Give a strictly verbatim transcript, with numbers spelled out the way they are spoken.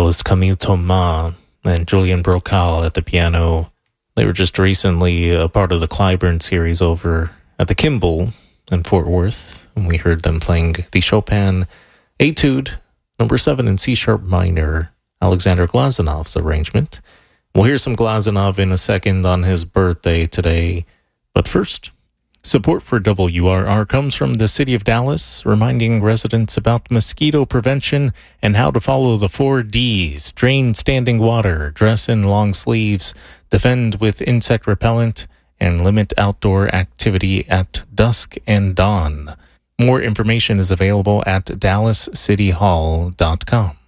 That was Camille Thomas and Julian Brocal at the piano. They were just recently a part of the Clyburn series over at the Kimball in Fort Worth, and we heard them playing the Chopin Etude number seven in C-sharp minor, Alexander Glazanov's arrangement. We'll hear some Glazanov in a second on his birthday today, but first, support for W R R comes from the City of Dallas, reminding residents about mosquito prevention and how to follow the four Ds: drain standing water, dress in long sleeves, defend with insect repellent, and limit outdoor activity at dusk and dawn. More information is available at dallas city hall dot com.